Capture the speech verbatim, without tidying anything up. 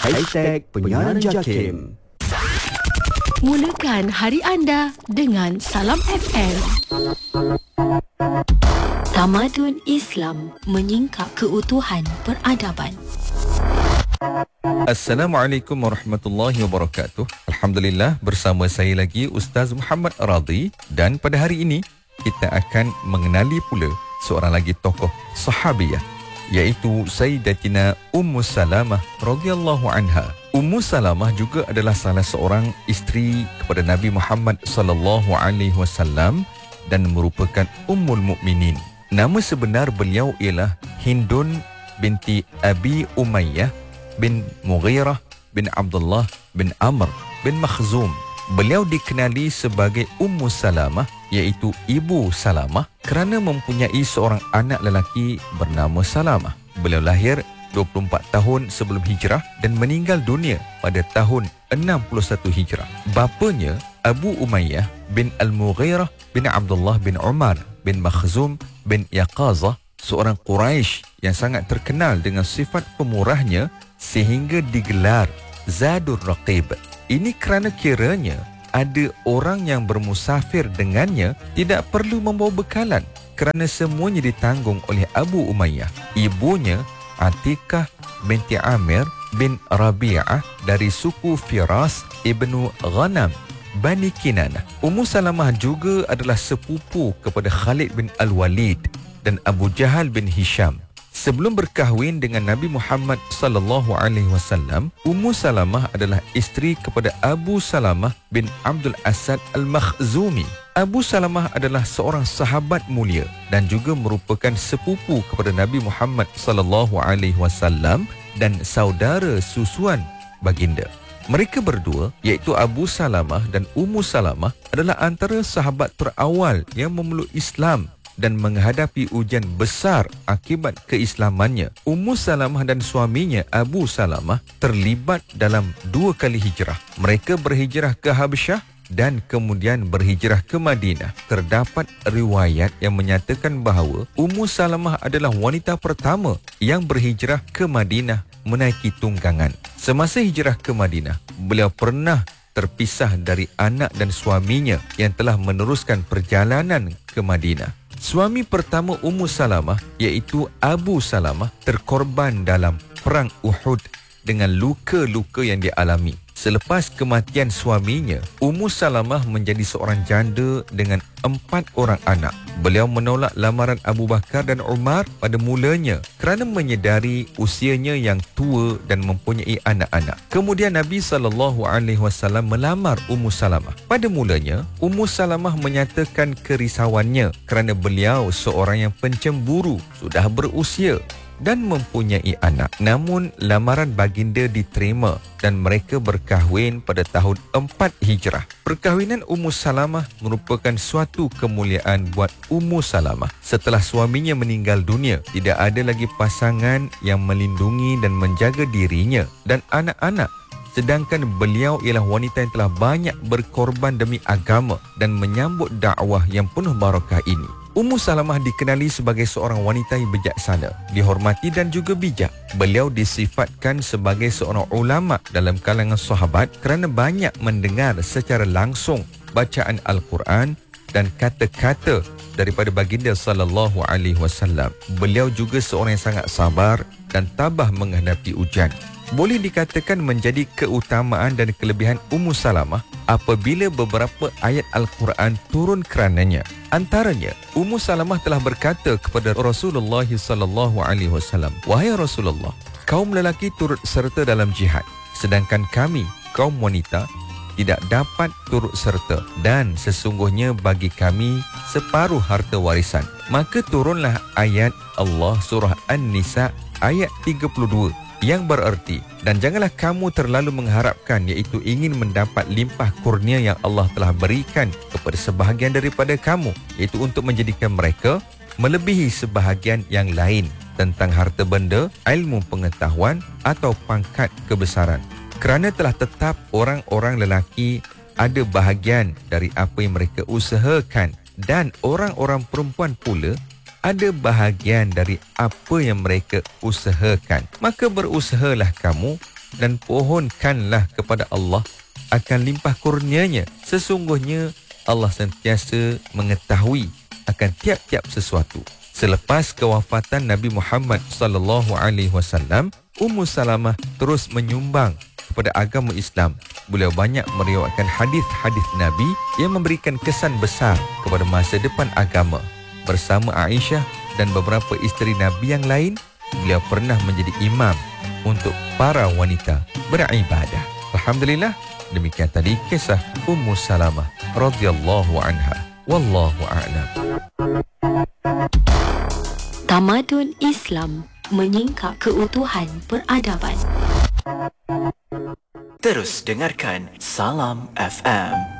Hashtag Penyiaran Jakim. Mulakan hari anda dengan Salam F M. Tamadun Islam menyingkap keutuhan peradaban. Assalamualaikum warahmatullahi wabarakatuh. Alhamdulillah, bersama saya lagi Ustaz Muhammad Radhi, dan pada hari ini kita akan mengenali pula seorang lagi tokoh sahabiah, iaitu Sayyidatina Ummu Salamah radhiyallahu anha. Ummu Salamah juga adalah salah seorang isteri kepada Nabi Muhammad sallallahu alaihi wasallam dan merupakan Ummul Mukminin. Nama sebenar beliau ialah Hindun binti Abi Umayyah bin Mughirah bin Abdullah bin Amr bin Makhzum. Beliau dikenali sebagai Ummu Salamah, iaitu Ibu Salamah, kerana mempunyai seorang anak lelaki bernama Salamah. Beliau lahir dua puluh empat tahun sebelum hijrah dan meninggal dunia pada tahun enam puluh satu hijrah. Bapanya Abu Umayyah bin Al-Mughirah bin Abdullah bin Umar bin Makhzum bin Yaqazah, seorang Quraisy yang sangat terkenal dengan sifat pemurahnya sehingga digelar Zadur Raqib. Ini kerana kiranya ada orang yang bermusafir dengannya tidak perlu membawa bekalan, kerana semuanya ditanggung oleh Abu Umayyah. Ibunya Atikah binti Amir bin Rabi'ah dari suku Firas ibnu Ghanam Bani Kinanah. Ummu Salamah juga adalah sepupu kepada Khalid bin Al-Walid dan Abu Jahal bin Hisham. Sebelum berkahwin dengan Nabi Muhammad sallallahu alaihi wasallam, Ummu Salamah adalah isteri kepada Abu Salamah bin Abdul Asad Al-Makhzumi. Abu Salamah adalah seorang sahabat mulia dan juga merupakan sepupu kepada Nabi Muhammad sallallahu alaihi wasallam dan saudara susuan baginda. Mereka berdua, iaitu Abu Salamah dan Ummu Salamah, adalah antara sahabat terawal yang memeluk Islam dan menghadapi ujian besar akibat keislamannya. Ummu Salamah dan suaminya Abu Salamah terlibat dalam dua kali hijrah. Mereka berhijrah ke Habsyah dan kemudian berhijrah ke Madinah. Terdapat riwayat yang menyatakan bahawa Ummu Salamah adalah wanita pertama yang berhijrah ke Madinah menaiki tunggangan. Semasa hijrah ke Madinah, beliau pernah terpisah dari anak dan suaminya yang telah meneruskan perjalanan ke Madinah. Suami pertama Ummu Salamah, iaitu Abu Salamah, terkorban dalam perang Uhud dengan luka-luka yang dialami. Selepas kematian suaminya, Ummu Salamah menjadi seorang janda dengan empat orang anak. Beliau menolak lamaran Abu Bakar dan Umar pada mulanya kerana menyedari usianya yang tua dan mempunyai anak-anak. Kemudian Nabi sallallahu alaihi wasallam melamar Ummu Salamah. Pada mulanya, Ummu Salamah menyatakan kerisauannya kerana beliau seorang yang pencemburu, sudah berusia dan mempunyai anak. Namun lamaran baginda diterima dan mereka berkahwin pada tahun empat Hijrah. Perkahwinan Ummu Salamah merupakan suatu kemuliaan buat Ummu Salamah. Setelah suaminya meninggal dunia, tidak ada lagi pasangan yang melindungi dan menjaga dirinya dan anak-anak. Sedangkan beliau ialah wanita yang telah banyak berkorban demi agama dan menyambut dakwah yang penuh barakah ini. Ummu Salamah dikenali sebagai seorang wanita yang bijaksana, dihormati dan juga bijak. Beliau disifatkan sebagai seorang ulama dalam kalangan sahabat kerana banyak mendengar secara langsung bacaan Al-Quran dan kata-kata daripada baginda sallallahu alaihi wasallam. Beliau juga seorang yang sangat sabar dan tabah menghadapi ujian. Boleh dikatakan menjadi keutamaan dan kelebihan Ummu Salamah apabila beberapa ayat Al-Quran turun kerananya. Antaranya, Ummu Salamah telah berkata kepada Rasulullah sallallahu alaihi wasallam, "Wahai Rasulullah, kaum lelaki turut serta dalam jihad, sedangkan kami, kaum wanita, tidak dapat turut serta, dan sesungguhnya bagi kami separuh harta warisan." Maka turunlah ayat Allah surah An-Nisa ayat tiga puluh dua yang bererti, dan janganlah kamu terlalu mengharapkan, iaitu ingin mendapat limpah kurnia yang Allah telah berikan kepada sebahagian daripada kamu, iaitu untuk menjadikan mereka melebihi sebahagian yang lain tentang harta benda, ilmu pengetahuan atau pangkat kebesaran. Kerana telah tetap orang-orang lelaki ada bahagian dari apa yang mereka usahakan, dan orang-orang perempuan pula ada bahagian dari apa yang mereka usahakan. Maka berusahalah kamu dan pohonkanlah kepada Allah akan limpah kurnianya. Sesungguhnya Allah sentiasa mengetahui akan tiap-tiap sesuatu. Selepas kewafatan Nabi Muhammad sallallahu alaihi wasallam, Ummu Salamah terus menyumbang kepada agama Islam. Beliau banyak meriwayatkan hadis-hadis Nabi yang memberikan kesan besar kepada masa depan agama. Bersama Aisyah dan beberapa isteri Nabi yang lain, beliau pernah menjadi imam untuk para wanita beribadah. Alhamdulillah, demikian tadi kisah Ummu Salamah radhiyallahu anha. Wallahu a'lam. Tamadun Islam menyingkap keutuhan peradaban. Terus dengarkan Salam F M.